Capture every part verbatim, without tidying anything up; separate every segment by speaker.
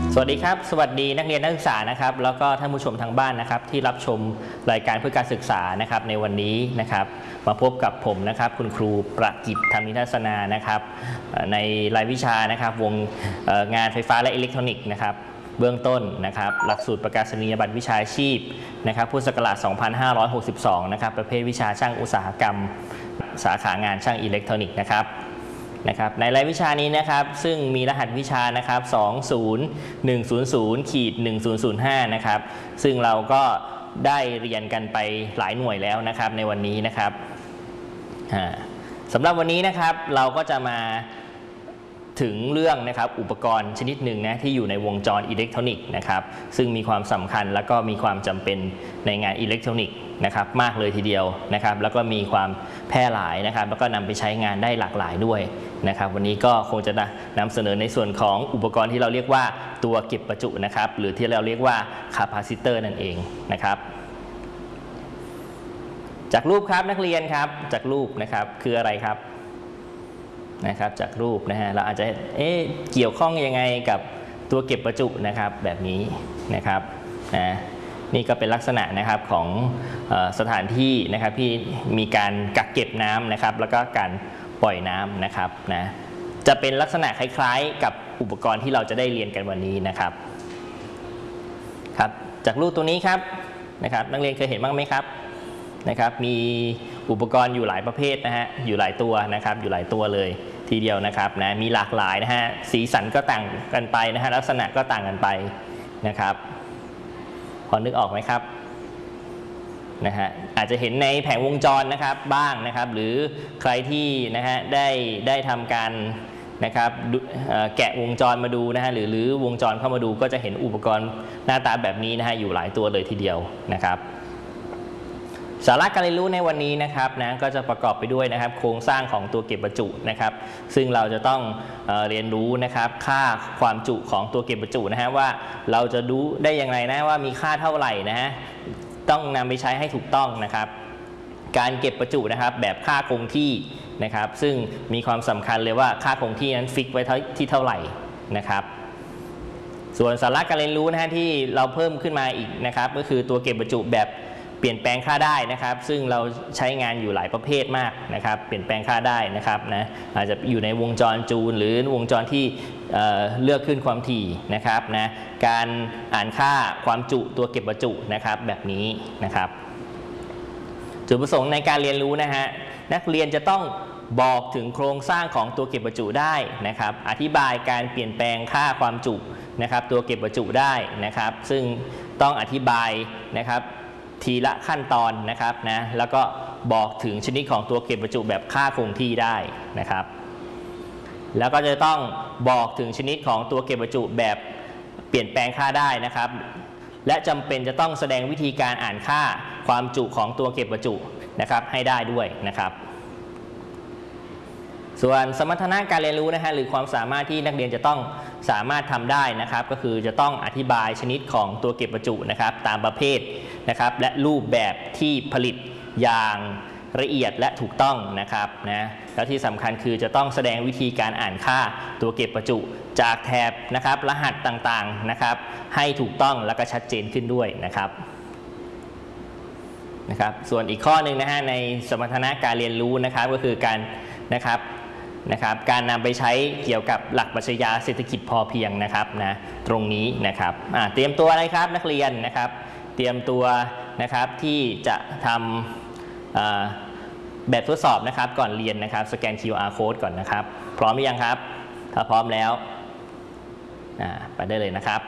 Speaker 1: สวัสดีครับสวัสดีนักเรียนนักศึกษานะครับแล้วก็ท่านผู้ชมทางบ้านนะครับที่รับชมรายการเพื่อการศึกษานะครับในวันนี้นะครับมาพบกับผมนะครับคุณครูประกิตธรรมนิทัศนานะครับในรายวิชานะครับวงงานไฟฟ้าและอิเล็กทรอนิกส์นะครับเบื้องต้นนะครับหลักสูตรประกาศนียบัตรวิชาชีพนะครับพุทธศักราช สองพันห้าร้อยหกสิบสอง นะครับประเภทวิชาช่างอุตสาหกรรมสาขางานช่างอิเล็กทรอนิกส์นะครับนะครับในรายวิชานี้นะครับซึ่งมีรหัสวิชานะครับ สอง ศูนย์ หนึ่ง ศูนย์ ศูนย์ หนึ่ง ศูนย์ ศูนย์ ห้า นะครับซึ่งเราก็ได้เรียนกันไปหลายหน่วยแล้วนะครับในวันนี้นะครับสำหรับวันนี้นะครับเราก็จะมาถึงเรื่องนะครับอุปกรณ์ชนิดหนึ่งนะที่อยู่ในวงจรอิเล็กทรอนิกส์นะครับซึ่งมีความสำคัญแล้วก็มีความจำเป็นในงานอิเล็กทรอนิกส์นะครับมากเลยทีเดียวนะครับแล้วก็มีความแพร่หลายนะครับแล้วก็นำไปใช้งานได้หลากหลายด้วยนะครับวันนี้ก็คงจะนำเสนอในส่วนของอุปกรณ์ที่เราเรียกว่าตัวเก็บประจุนะครับหรือที่เราเรียกว่าคาปาซิเตอร์นั่นเองนะครับจากรูปครับนักเรียนครับจากรูปนะครับคืออะไรครับนะครับจากรูปนะฮะเราอาจจะเอ๊ะเกี่ยวข้องยังไงกับตัวเก็บประจุนะครับแบบนี้นะครับนะนี่ก็เป็นลักษณะนะครับของเอ่อสถานที่นะครับที่มีการกักเก็บน้ำนะครับแล้วก็การปล่อยน้ำนะครับนะจะเป็นลักษณะคล้ายๆกับอุปกรณ์ที่เราจะได้เรียนกันวันนี้นะครับครับจากรูปตัวนี้ครับนะครับนักเรียนเคยเห็นบ้างไหมครับนะครับมีอุปกรณ์อยู่หลายประเภทนะฮะอยู่หลายตัวนะครับอยู่หลายตัวเลยทีเดียวนะครับนะมีหลากหลายนะฮะสีสันก็ต่างกันไปนะฮะลักษณะก็ต่างกันไปนะครับพอนึกออกไหมครับนะฮะอาจจะเห็นในแผงวงจรนะครับบ้างนะครับหรือใครที่นะฮะได้ได้ทำการนะครับแกะวงจรมาดูนะฮะหรือหรือวงจรเข้ามาดูก็จะเห็นอุปกรณ์หน้าตาแบบนี้นะฮะอยู่หลายตัวเลยทีเดียวนะครับสาระการเรียนรู้ในวันนี้นะครับนะก็จะประกอบไปด้วยนะครับโครงสร้างของตัวเก็บประจุนะครับซึ่งเราจะต้องเอ่อเรียนรู้นะครับค่าความจุของตัวเก็บประจุนะฮะว่าเราจะรู้ได้อย่างไรนะว่ามีค่าเท่าไหร่นะฮะต้องนำไปใช้ให้ถูกต้องนะครับการเก็บประจุนะครับแบบค่าคงที่นะครับซึ่งมีความสำคัญเลยว่าค่าคงที่นั้นฟิกไว้ที่เท่าไหร่นะครับส่วนสาระการเรียนรู้นะฮะที่เราเพิ่มขึ้นมาอีกนะครับก็คือตัวเก็บประจุแบบเปลี่ยนแปลงค่าได้นะครับซึ่งเราใช้งานอยู่หลายประเภทมากนะครับเปลี่ยนแปลงค่าได้นะครับนะอาจจะอยู่ในวงจรจูลหรือวงจรที่เอ่อเลือกขึ้นความถี่นะครับนะการอ่านค่าความจุตัวเก็บประจุนะครับแบบนี้นะครับจุดประสงค์ในการเรียนรู้นะฮะนักเรียนจะต้องบอกถึงโครงสร้างของตัวเก็บประจุได้นะครับอธิบายการเปลี่ยนแปลงค่าความจุนะครับตัวเก็บประจุได้นะครับซึ่งต้องอธิบายนะครับทีละขั้นตอนนะครับนะแล้วก็บอกถึงชนิดของตัวเก็บประจุแบบค่าคงที่ได้นะครับแล้วก็จะต้องบอกถึงชนิดของตัวเก็บประจุแบบเปลี่ยนแปลงค่าได้นะครับและจำเป็นจะต้องแสดงวิธีการอ่านค่าความจุของตัวเก็บประจุนะครับให้ได้ด้วยนะครับส่วนสมรรถนะการเรียนรู้นะฮะหรือความสามารถที่นักเรียนจะต้องสามารถทำได้นะครับก็คือจะต้องอธิบายชนิดของตัวเก็บประจุนะครับตามประเภทนะครับและรูปแบบที่ผลิตอย่างละเอียดและถูกต้องนะครับนะแล้วที่สำคัญคือจะต้องแสดงวิธีการอ่านค่าตัวเก็บประจุจากแถบนะครับรหัสต่างๆนะครับให้ถูกต้องและก็ชัดเจนขึ้นด้วยนะครับนะครับส่วนอีกข้อหนึ่งนะฮะในสมรรถนะการเรียนรู้นะครับก็คือการนะครับนะครับการนำไปใช้เกี่ยวกับหลักปรัชญาเศรษฐกิจพอเพียงนะครับนะตรงนี้นะครับเตรียมตัวอะไรครับนักเรียนนะครับเตรียมตัวนะครับที่จะทำแบบทดสอบนะครับก่อนเรียนนะครับสแกน คิว อาร์ Code ก่อนนะครับพร้อมหรือยังครับถ้าพร้อมแล้วไปได้เลยนะครับ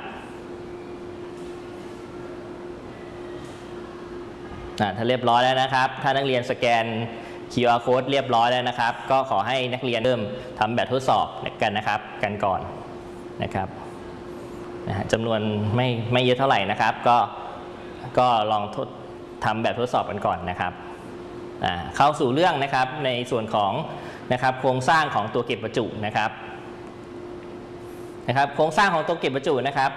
Speaker 1: ถ้าเรียบร้อยแล้วนะครับถ้านักเรียนสแกน คิว อาร์ Code เรียบร้อยแล้วนะครับก็ขอให้นักเรียนเริ่มทำแบบทดสอบกันนะครับกันก่อนนะครับจำนวนไม่ไม่เยอะเท่าไหร่นะครับก็ก็ลองทดทำแบบทดสอบกันก่อนนะครับเข้าสู่เรื่องนะครับในส่วนของนะครับโครงสร้างของตัวเก็บประจุนะครับนะครับโครงสร้างของตัวเก็บประจุนะครับ